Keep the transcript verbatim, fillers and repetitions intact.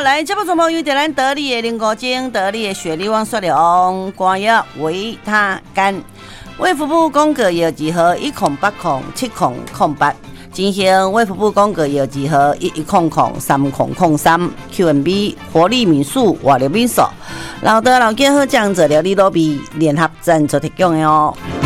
来节目中朋友点咱得力的零五精，得力的雪利旺雪良官药维他干。卫福部公告药字号一空八空七空空八，进行卫福部公告药字号一一空空三空空三 Q M B 活力民宿活力民宿，老的老健好酱做料理都比联合赞助提供的哦。